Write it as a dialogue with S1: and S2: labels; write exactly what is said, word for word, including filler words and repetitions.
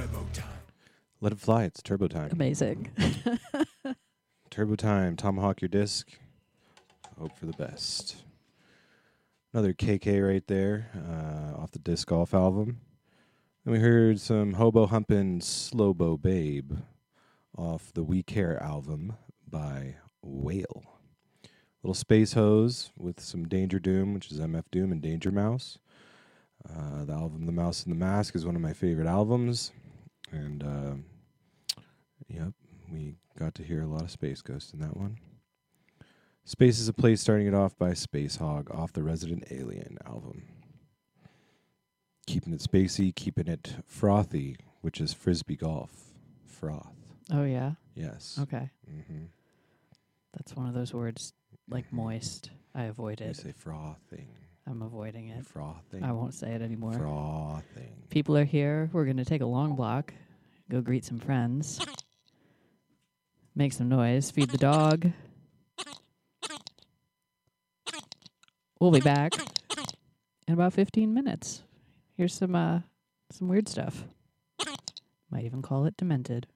S1: Let it fly. It's turbo time.
S2: Amazing.
S1: Turbo time. Tomahawk your disc. Hope for the best. Another K K right there uh, off the Disc Golf album. Then we heard some Hobo Humpin' Slowbo Babe off the We Care album by Whale. Little Space Hose with some Danger Doom, which is M F Doom and Danger Mouse. Uh, the album The Mouse and the Mask is one of my favorite albums. And, uh, yep, we got to hear a lot of Space Ghost in that one. Space is a Place, starting it off by Space Hog off the Resident Alien album. Keeping it spacey, keeping it frothy, which is Frisbee Golf. Froth.
S2: Oh, yeah?
S1: Yes.
S2: Okay.
S1: Mm-hmm.
S2: That's one of those words, like moist. I avoid
S1: You
S2: it.
S1: say frothing.
S2: I'm avoiding it.
S1: Frothing.
S2: I won't say it anymore.
S1: Frothing.
S2: People are here. We're going to take a long block, go greet some friends, make some noise, feed the dog. We'll be back in about fifteen minutes. Here's some uh, some weird stuff. Might even call it Demented.